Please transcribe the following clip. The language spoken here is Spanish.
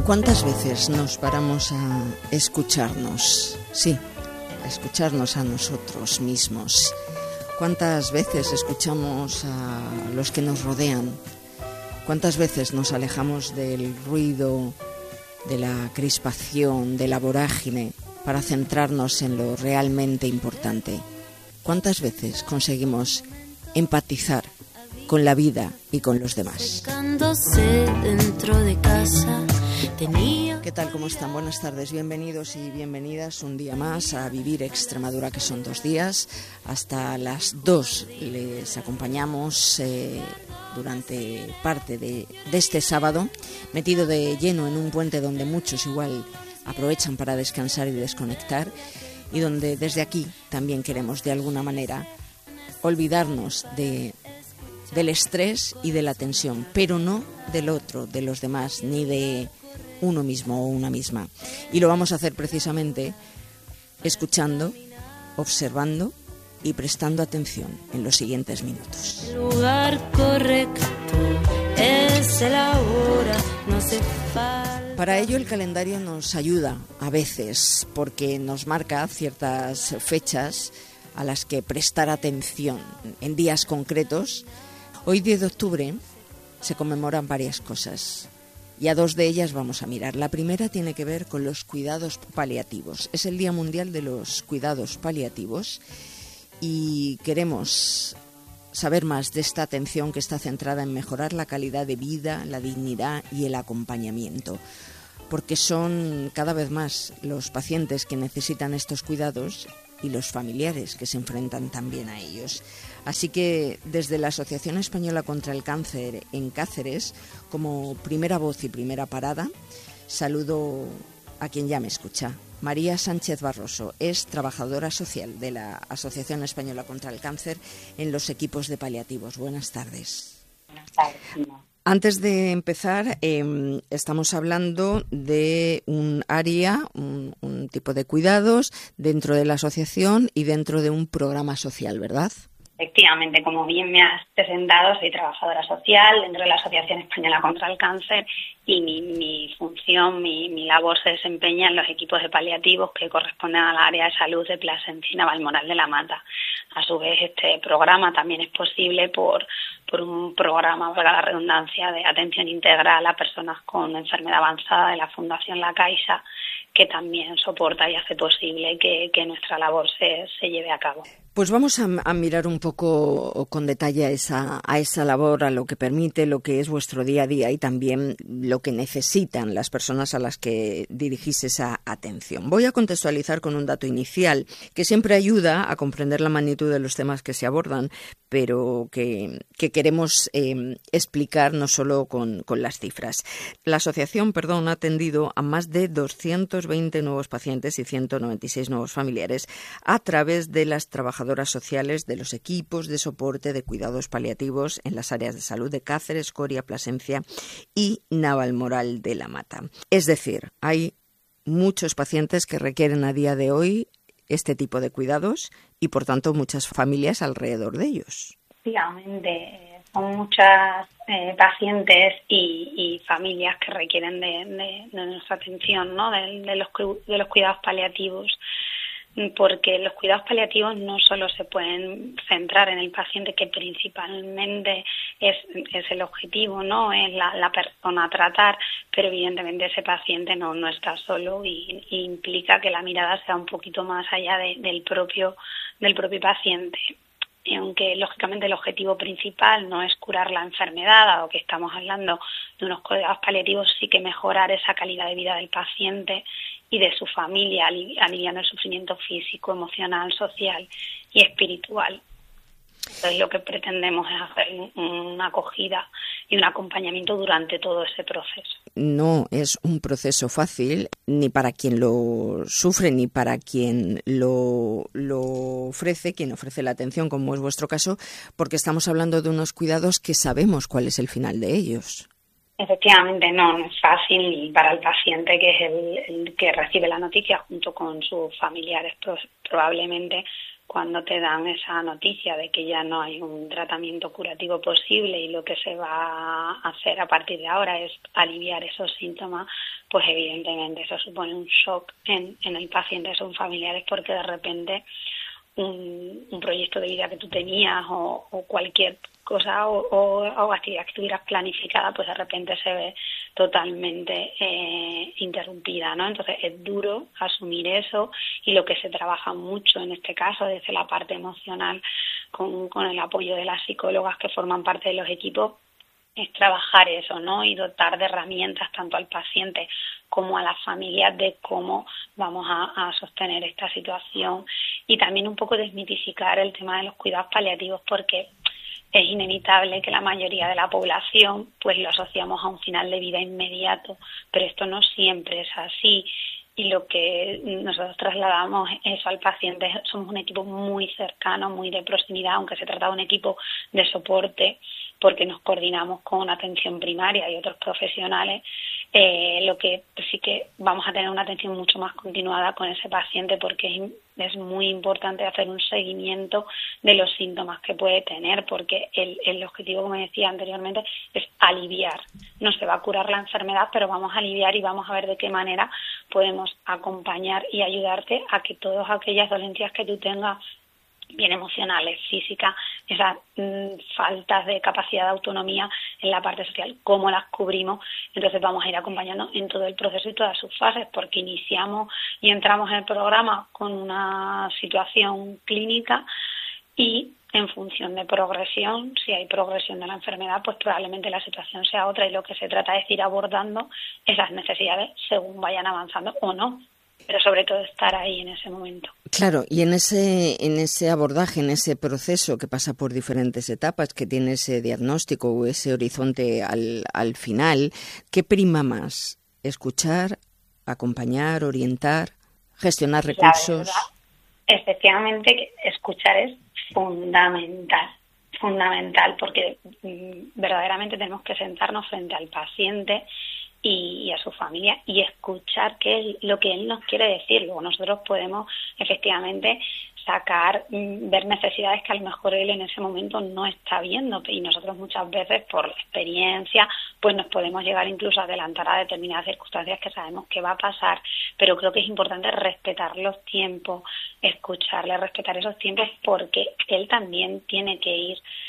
¿Cuántas veces nos paramos a escucharnos? Sí, a escucharnos a nosotros mismos. ¿Cuántas veces escuchamos a los que nos rodean? ¿Cuántas veces nos alejamos del ruido, de la crispación, de la vorágine, para centrarnos en lo realmente importante? ¿Cuántas veces conseguimos empatizar con la vida y con los demás? Dentro de casa. ¿Qué tal? ¿Cómo están? Buenas tardes, bienvenidos y bienvenidas un día más a Vivir Extremadura, que son 2 días. Hasta las 2 les acompañamos durante parte de este sábado, metido de lleno en un puente donde muchos igual aprovechan para descansar y desconectar, y donde desde aquí también queremos de alguna manera olvidarnos del estrés y de la tensión, pero no del otro, de los demás, ni de uno mismo o una misma. Y lo vamos a hacer precisamente escuchando, observando y prestando atención en los siguientes minutos. El lugar correcto es la hora, no hace falta. Para ello el calendario nos ayuda a veces, porque nos marca ciertas fechas a las que prestar atención en días concretos. Hoy, 10 de octubre, se conmemoran varias cosas y a 2 de ellas vamos a mirar. La primera tiene que ver con los cuidados paliativos. Es el Día Mundial de los Cuidados Paliativos y queremos saber más de esta atención que está centrada en mejorar la calidad de vida, la dignidad y el acompañamiento, porque son cada vez más los pacientes que necesitan estos cuidados y los familiares que se enfrentan también a ellos. Así que desde la Asociación Española contra el Cáncer en Cáceres, como primera voz y primera parada, saludo a quien ya me escucha. María Sánchez Barroso es trabajadora social de la Asociación Española contra el Cáncer en los equipos de paliativos. Buenas tardes. Buenas tardes. Antes de empezar, estamos hablando de un área, un tipo de cuidados dentro de la asociación y dentro de un programa social, ¿verdad? Efectivamente, como bien me has presentado, soy trabajadora social dentro de la Asociación Española contra el Cáncer y mi función, mi labor se desempeña en los equipos de paliativos que corresponden al área de salud de Plasencia y Navalmoral de la Mata. A su vez, este programa también es posible por un programa, valga la redundancia, de atención integral a personas con enfermedad avanzada de la Fundación La Caixa, que también soporta y hace posible que nuestra labor se lleve a cabo. Pues vamos a mirar un poco con detalle a esa labor, a lo que permite, lo que es vuestro día a día y también lo que necesitan las personas a las que dirigís esa atención. Voy a contextualizar con un dato inicial que siempre ayuda a comprender la magnitud de los temas que se abordan, pero que queremos explicar no solo con las cifras. La asociación, ha atendido a más de 220 nuevos pacientes y 196 nuevos familiares a través de las trabajadoras sociales de los equipos de soporte de cuidados paliativos en las áreas de salud de Cáceres, Coria, Plasencia y Navalmoral de la Mata. Es decir, hay muchos pacientes que requieren a día de hoy este tipo de cuidados y, por tanto, muchas familias alrededor de ellos. Efectivamente, son muchas pacientes y familias que requieren de nuestra atención, ¿no? de los cuidados paliativos, porque los cuidados paliativos no solo se pueden centrar en el paciente, que principalmente es el objetivo, ¿no? Es la persona a tratar, pero evidentemente ese paciente no está solo y implica que la mirada sea un poquito más allá del propio paciente. Y aunque lógicamente el objetivo principal no es curar la enfermedad, dado que estamos hablando de unos cuidados paliativos, sí que mejorar esa calidad de vida del paciente y de su familia, aliviando el sufrimiento físico, emocional, social y espiritual. Entonces lo que pretendemos es hacer una acogida y un acompañamiento durante todo ese proceso. No es un proceso fácil ni para quien lo sufre ni para quien lo ofrece, quien ofrece la atención, como es vuestro caso, porque estamos hablando de unos cuidados que sabemos cuál es el final de ellos. Efectivamente, no es fácil, y para el paciente, que es el que recibe la noticia junto con sus familiares, pues probablemente cuando te dan esa noticia de que ya no hay un tratamiento curativo posible y lo que se va a hacer a partir de ahora es aliviar esos síntomas, pues evidentemente eso supone un shock en el paciente, son familiares, porque de repente un proyecto de vida que tú tenías o cualquier cosa o actividad que tuvieras planificada, pues de repente se ve totalmente interrumpida, ¿no? Entonces es duro asumir eso, y lo que se trabaja mucho en este caso desde la parte emocional con el apoyo de las psicólogas que forman parte de los equipos es trabajar eso, ¿no? Y dotar de herramientas tanto al paciente como a las familias de cómo vamos a sostener esta situación, y también un poco desmitificar el tema de los cuidados paliativos, porque es inevitable que la mayoría de la población pues lo asociamos a un final de vida inmediato, pero esto no siempre es así. Y lo que nosotros trasladamos eso al paciente, somos un equipo muy cercano, muy de proximidad, aunque se trata de un equipo de soporte, porque nos coordinamos con atención primaria y otros profesionales, lo que sí que vamos a tener una atención mucho más continuada con ese paciente, porque es muy importante hacer un seguimiento de los síntomas que puede tener, porque el objetivo, como decía anteriormente, es aliviar. No se va a curar la enfermedad, pero vamos a aliviar y vamos a ver de qué manera podemos acompañar y ayudarte a que todas aquellas dolencias que tú tengas, bien emocionales, físicas, esas faltas de capacidad de autonomía en la parte social, cómo las cubrimos. Entonces vamos a ir acompañando en todo el proceso y todas sus fases, porque iniciamos y entramos en el programa con una situación clínica y en función de progresión, si hay progresión de la enfermedad, pues probablemente la situación sea otra, y lo que se trata es ir abordando esas necesidades según vayan avanzando o no, pero sobre todo estar ahí en ese momento. Claro, y en ese abordaje, en ese proceso que pasa por diferentes etapas, que tiene ese diagnóstico o ese horizonte al final, ¿qué prima más? ¿Escuchar, acompañar, orientar, gestionar recursos? La verdad, efectivamente, escuchar es fundamental, porque verdaderamente tenemos que sentarnos frente al paciente y a su familia y escuchar qué es lo que él nos quiere decir. Luego nosotros podemos efectivamente ver necesidades que a lo mejor él en ese momento no está viendo, y nosotros muchas veces por experiencia pues nos podemos llegar incluso a adelantar a determinadas circunstancias que sabemos que va a pasar, pero creo que es importante respetar los tiempos, escucharle, respetar esos tiempos, porque él también tiene que ir